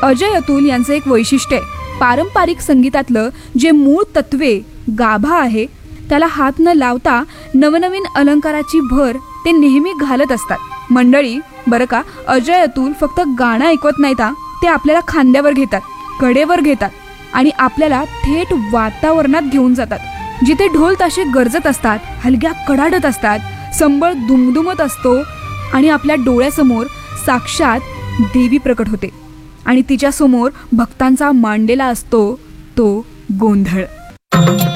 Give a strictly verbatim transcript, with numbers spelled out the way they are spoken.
अजय अतुल यांचं एक वैशिष्ट्य आहे, पारंपरिक संगीतातलं जे मूळ तत्वे गाभा आहे त्याला हात न लावता नवनवीन अलंकाराची भर ते नेहमी घालत असतात। मंडळी बरं का, अजय अतुल फक्त गाणं ऐकवत नाहीत, ते आपल्याला खांद्यावर घेतात, कडेवर घेतात आणि आपल्याला थेट वातावरणात घेऊन जातात, जिथे ढोल ताशे गरजत असतात, हलग्या कडाडत असतात, संबळ दुमदुमत असतो आणि आपल्या डोळ्यासमोर साक्षात देवी प्रकट होते आणि तिच्या समोर भक्तांचा मांडलेला असतो तो गोंधळ।